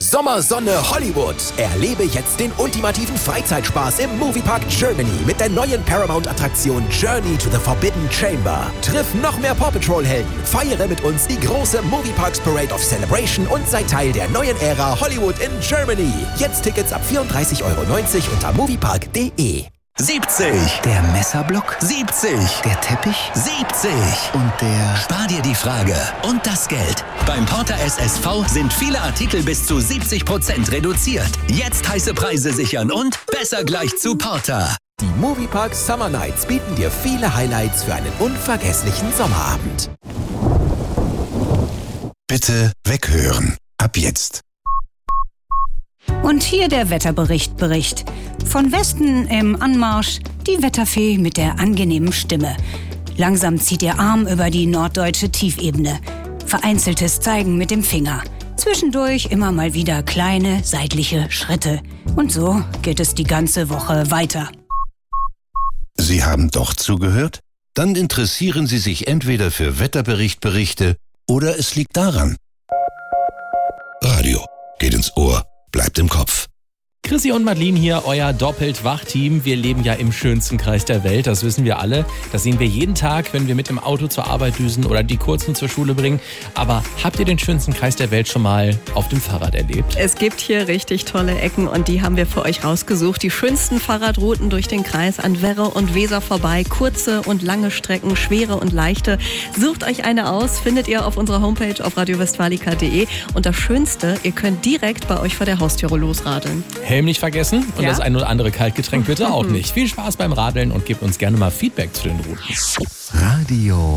Sommersonne Hollywood. Erlebe jetzt den ultimativen Freizeitspaß im Moviepark Germany mit der neuen Paramount-Attraktion Journey to the Forbidden Chamber. Triff noch mehr Paw Patrol-Helden, feiere mit uns die große Movieparks Parade of Celebration und sei Teil der neuen Ära Hollywood in Germany. Jetzt Tickets ab 34,90 € unter moviepark.de. 70. Der Messerblock. 70. Der Teppich. 70. Und der... Spar dir die Frage und das Geld. Beim Porter SSV sind viele Artikel bis zu 70% reduziert. Jetzt heiße Preise sichern und besser gleich zu Porter. Die Moviepark Summer Nights bieten dir viele Highlights für einen unvergesslichen Sommerabend. Bitte weghören. Ab jetzt. Und hier der Wetterbericht. Von Westen im Anmarsch die Wetterfee mit der angenehmen Stimme. Langsam zieht ihr Arm über die norddeutsche Tiefebene. Vereinzeltes Zeigen mit dem Finger. Zwischendurch immer mal wieder kleine seitliche Schritte. Und so geht es die ganze Woche weiter. Sie haben doch zugehört? Dann interessieren Sie sich entweder für Wetterberichte oder es liegt daran. Radio geht ins Ohr, bleibt im Kopf. Chrissy und Madeline hier, euer Doppelt-Wach-Team. Wir leben ja im schönsten Kreis der Welt, das wissen wir alle. Das sehen wir jeden Tag, wenn wir mit dem Auto zur Arbeit düsen oder die Kurzen zur Schule bringen. Aber habt ihr den schönsten Kreis der Welt schon mal auf dem Fahrrad erlebt? Es gibt hier richtig tolle Ecken und die haben wir für euch rausgesucht. Die schönsten Fahrradrouten durch den Kreis an Werre und Weser vorbei. Kurze und lange Strecken, schwere und leichte. Sucht euch eine aus, findet ihr auf unserer Homepage auf radiowestfalica.de. Und das Schönste, ihr könnt direkt bei euch vor der Haustüre losradeln. Helm nicht vergessen und Ja. das ein oder andere Kaltgetränk bitte auch nicht. Viel Spaß beim Radeln und gebt uns gerne mal Feedback zu den Routen. Radio